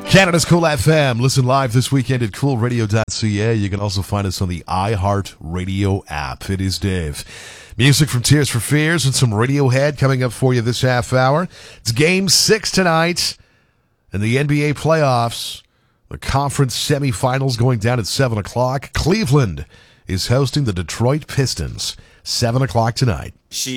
Canada's Cool FM. Listen live this weekend at coolradio.ca. You can also find us on the iHeart Radio app. It is Dave. Music from Tears for Fears and some Radiohead coming up for you this half hour. It's Game 6 tonight in the NBA playoffs. The conference semifinals going down at 7 o'clock. Cleveland is hosting the Detroit Pistons. 7 o'clock tonight.